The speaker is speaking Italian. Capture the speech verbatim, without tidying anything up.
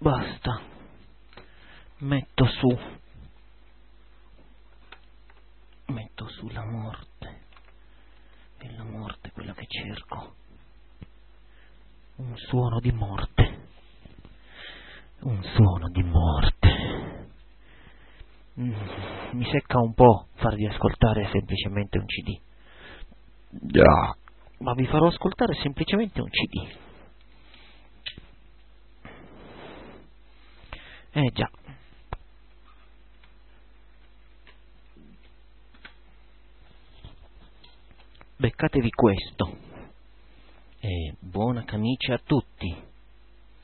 Basta. Metto su. Metto su la morte. È la morte quella che cerco. Un suono di morte. Un suono di morte. Mm, mi secca un po' farvi ascoltare semplicemente un C D. Già. Ma vi farò ascoltare semplicemente un C D. Eh già. Beccatevi questo. E buona camicia a tutti.